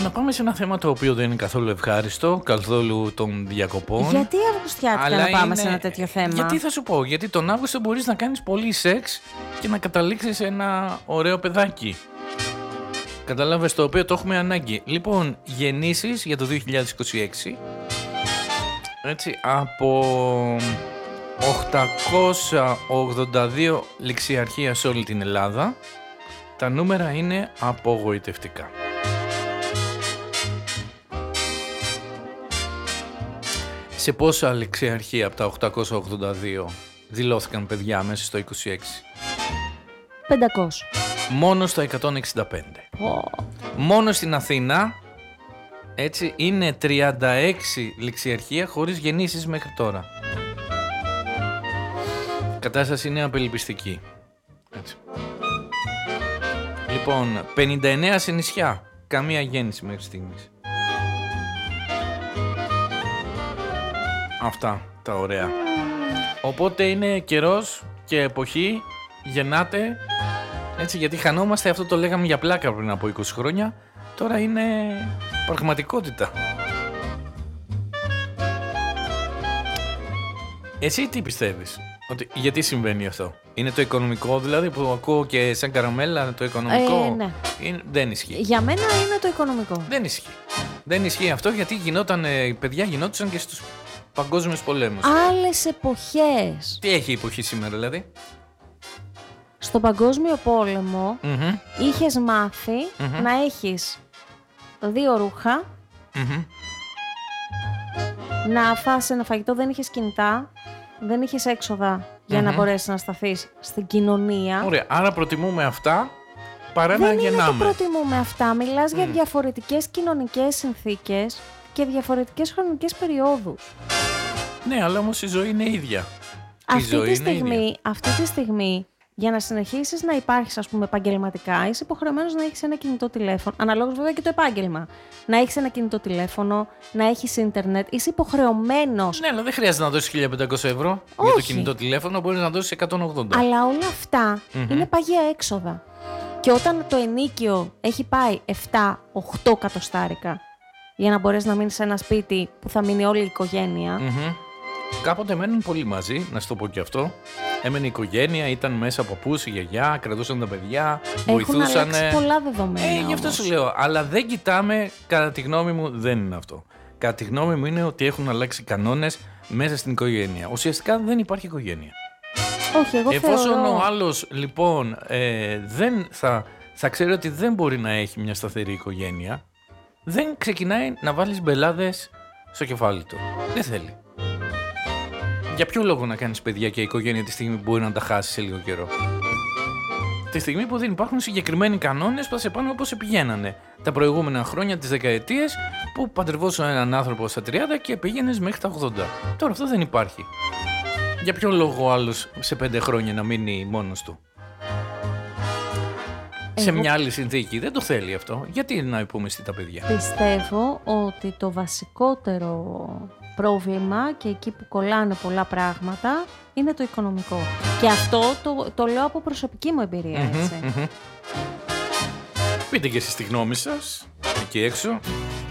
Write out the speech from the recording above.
Να πάμε σε ένα θέμα το οποίο δεν είναι καθόλου ευχάριστο, καθόλου των διακοπών. Γιατί Αυγουστιάτικα να πάμε σε ένα τέτοιο θέμα? Γιατί θα σου πω, γιατί τον Αύγουστο μπορείς να κάνεις πολύ σεξ και να καταλήξεις σε ένα ωραίο παιδάκι. Κατάλαβες, το οποίο το έχουμε ανάγκη. Λοιπόν, γεννήσεις για το 2026, έτσι, από 882 ληξιαρχεία σε όλη την Ελλάδα, τα νούμερα είναι απογοητευτικά. Σε πόσα ληξιαρχεία από τα 882 δηλώθηκαν παιδιά μέσα στο 26? 500. Μόνο στα 165. Μόνο στην Αθήνα, έτσι, είναι 36 ληξιαρχεία χωρίς γεννήσεις μέχρι τώρα. Η κατάσταση είναι απελπιστική. Έτσι. Λοιπόν, 59 σε νησιά. Καμία γέννηση μέχρι στιγμής. Αυτά τα ωραία. Οπότε είναι καιρός και εποχή, γεννάτε, έτσι, γιατί χανόμαστε, αυτό το λέγαμε για πλάκα πριν από 20 χρόνια, τώρα είναι πραγματικότητα. Εσύ τι πιστεύεις, ότι γιατί συμβαίνει αυτό? Είναι το οικονομικό δηλαδή που ακούω και σαν καραμέλα, το οικονομικό? Ναι. Δεν ισχύει. Για μένα είναι το οικονομικό. Δεν ισχύει. Δεν ισχύει αυτό, γιατί παιδιά γινόντουσαν και στους παγκόσμιους πολέμους. Άλλες εποχές. Τι έχει η εποχή σήμερα δηλαδή? Στον παγκόσμιο πόλεμο είχες μάθει να έχεις 2 ρούχα, να φας ένα φαγητό, δεν είχες κινητά, δεν είχες έξοδα για να μπορέσεις να σταθείς στην κοινωνία. Ωραία, άρα προτιμούμε αυτά παρά να δεν γεννάμε. Δεν προτιμούμε αυτά, μιλάς για διαφορετικές κοινωνικές συνθήκες και διαφορετικές χρονικές περιόδους. Ναι, αλλά όμως η ζωή είναι ίδια. Αυτή τη στιγμή, για να συνεχίσεις να υπάρχεις, ας πούμε, επαγγελματικά, είσαι υποχρεωμένος να έχεις ένα κινητό τηλέφωνο, αναλόγως βέβαια και το επάγγελμα. Να έχεις ένα κινητό τηλέφωνο, να έχεις ίντερνετ, είσαι υποχρεωμένος. Ναι, αλλά δεν χρειάζεται να δώσεις 1.500 ευρώ για το κινητό τηλέφωνο, μπορείς να δώσεις 180. Αλλά όλα αυτά είναι παγιά έξοδα. Και όταν το ενοίκιο έχει πάει 7-8 κατοστάρικα για να μπορέσει να μείνει σε ένα σπίτι που θα μείνει όλη η οικογένεια. Κάποτε μένουν πολύ μαζί, να σου το πω και αυτό. Έμενε η οικογένεια, ήταν μέσα από παππούς, η γιαγιά, κρατούσαν τα παιδιά, βοηθούσαν. Έχουν αλλάξει πολλά δεδομένα. Γι' αυτό σου λέω. Αλλά δεν κοιτάμε, κατά τη γνώμη μου, δεν είναι αυτό. Κατά τη γνώμη μου είναι ότι έχουν αλλάξει κανόνες μέσα στην οικογένεια. Ουσιαστικά δεν υπάρχει οικογένεια. Όχι, εγώ Εφόσον θεωρώ... ο άλλος λοιπόν δεν θα ξέρει ότι δεν μπορεί να έχει μια σταθερή οικογένεια, δεν ξεκινάει να βάλεις μπελάδες στο κεφάλι του. Δεν θέλει. Για ποιο λόγο να κάνεις παιδιά και οικογένεια τη στιγμή που μπορεί να τα χάσει σε λίγο καιρό? Τη στιγμή που δεν υπάρχουν συγκεκριμένοι κανόνες που θα σε πάνε όπως πηγαίνανε τα προηγούμενα χρόνια, τις δεκαετίες, που παντρευόσουν έναν άνθρωπο στα 30 και πήγαινες μέχρι τα 80. Τώρα αυτό δεν υπάρχει. Για ποιο λόγο ο άλλος σε 5 χρόνια να μείνει μόνος του? Σε μια άλλη συνθήκη. Δεν το θέλει αυτό. Γιατί να υπομειστεί τα παιδιά? Πιστεύω ότι το βασικότερο πρόβλημα και εκεί που κολλάνε πολλά πράγματα είναι το οικονομικό. Και αυτό το λέω από προσωπική μου εμπειρία, έτσι. Πείτε και εσείς τη γνώμη σας εκεί έξω.